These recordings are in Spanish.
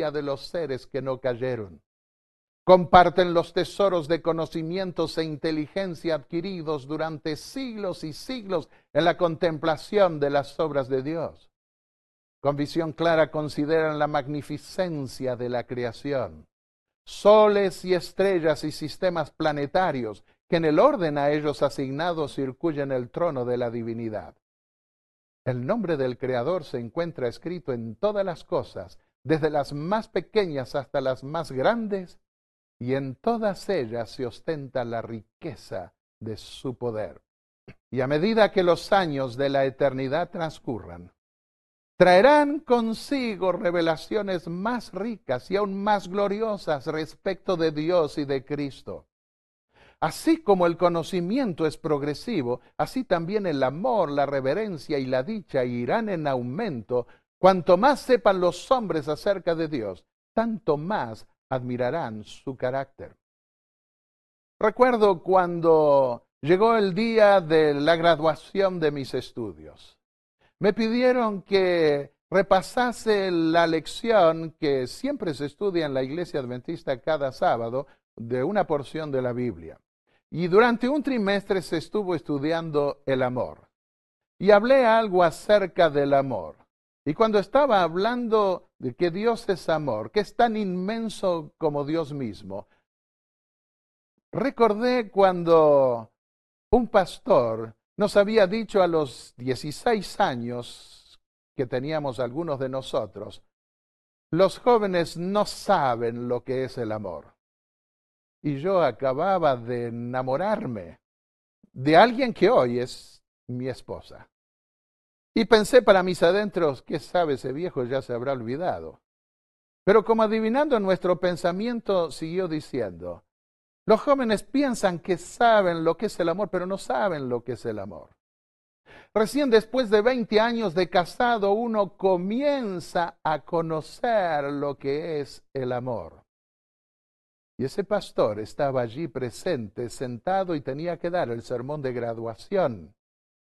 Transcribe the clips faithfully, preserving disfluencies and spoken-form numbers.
sabiduría de los seres que no cayeron. Comparten los tesoros de conocimientos e inteligencia adquiridos durante siglos y siglos en la contemplación de las obras de Dios. Con visión clara consideran la magnificencia de la creación, soles y estrellas y sistemas planetarios que en el orden a ellos asignado circuyen el trono de la divinidad. El nombre del Creador se encuentra escrito en todas las cosas, desde las más pequeñas hasta las más grandes, y en todas ellas se ostenta la riqueza de su poder. Y a medida que los años de la eternidad transcurran, traerán consigo revelaciones más ricas y aún más gloriosas respecto de Dios y de Cristo. Así como el conocimiento es progresivo, así también el amor, la reverencia y la dicha irán en aumento. Cuanto más sepan los hombres acerca de Dios, tanto más admirarán su carácter. Recuerdo cuando llegó el día de la graduación de mis estudios. Me pidieron que repasase la lección que siempre se estudia en la Iglesia Adventista cada sábado de una porción de la Biblia. Y durante un trimestre se estuvo estudiando el amor. Y hablé algo acerca del amor. Y cuando estaba hablando de que Dios es amor, que es tan inmenso como Dios mismo, recordé cuando un pastor nos había dicho a los dieciséis años que teníamos algunos de nosotros, los jóvenes no saben lo que es el amor. Y yo acababa de enamorarme de alguien que hoy es mi esposa. Y pensé para mis adentros, ¿qué sabe ese viejo? Ya se habrá olvidado. Pero como adivinando nuestro pensamiento, siguió diciendo, los jóvenes piensan que saben lo que es el amor, pero no saben lo que es el amor. Recién después de veinte años de casado, uno comienza a conocer lo que es el amor. Y ese pastor estaba allí presente, sentado, y tenía que dar el sermón de graduación.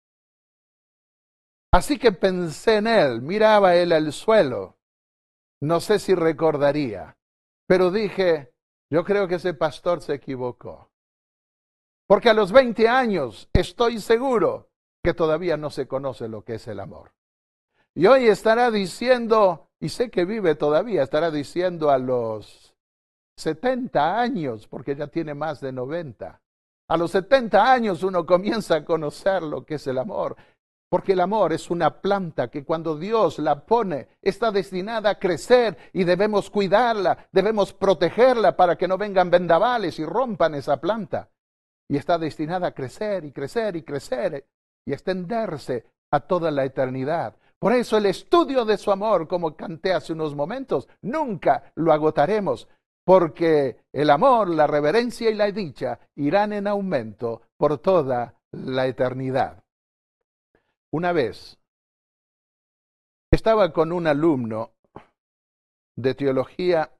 Así que pensé en él, miraba él al suelo. No sé si recordaría, pero dije, yo creo que ese pastor se equivocó. Porque a los veinte años estoy seguro que todavía no se conoce lo que es el amor. Y hoy estará diciendo, y sé que vive todavía, estará diciendo a los setenta años, porque ya tiene más de noventa. A los setenta años uno comienza a conocer lo que es el amor. Porque el amor es una planta que cuando Dios la pone está destinada a crecer y debemos cuidarla, debemos protegerla para que no vengan vendavales y rompan esa planta. Y está destinada a crecer y crecer y crecer y extenderse a toda la eternidad. Por eso el estudio de su amor, como canté hace unos momentos, nunca lo agotaremos, porque el amor, la reverencia y la dicha irán en aumento por toda la eternidad. Una vez estaba con un alumno de teología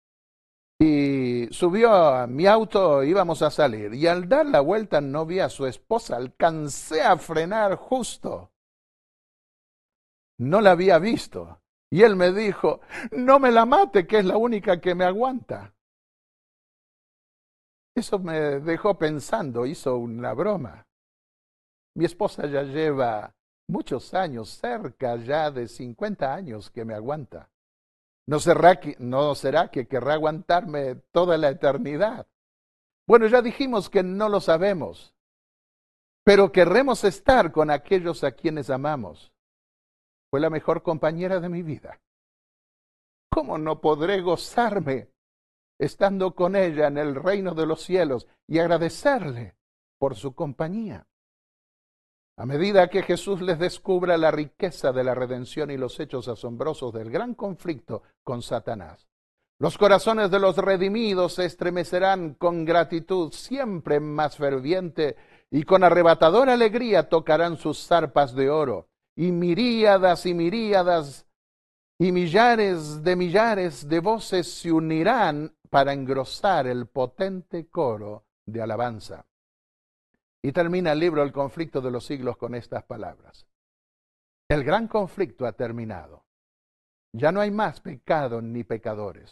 y subió a mi auto, íbamos a salir, y al dar la vuelta no vi a su esposa, alcancé a frenar justo. No la había visto. Y él me dijo, no me la mate, que es la única que me aguanta. Eso me dejó pensando, hizo una broma. Mi esposa ya lleva muchos años, cerca ya de cincuenta años que me aguanta. ¿No será que, no será que querrá aguantarme toda la eternidad? Bueno, ya dijimos que no lo sabemos, pero querremos estar con aquellos a quienes amamos. Fue la mejor compañera de mi vida. ¿Cómo no podré gozarme estando con ella en el reino de los cielos y agradecerle por su compañía? A medida que Jesús les descubra la riqueza de la redención y los hechos asombrosos del gran conflicto con Satanás, los corazones de los redimidos se estremecerán con gratitud siempre más ferviente y con arrebatadora alegría tocarán sus arpas de oro, y miríadas y miríadas y millares de millares de voces se unirán para engrosar el potente coro de alabanza. Y termina el libro El conflicto de los siglos con estas palabras. El gran conflicto ha terminado Ya no hay más pecado ni pecadores.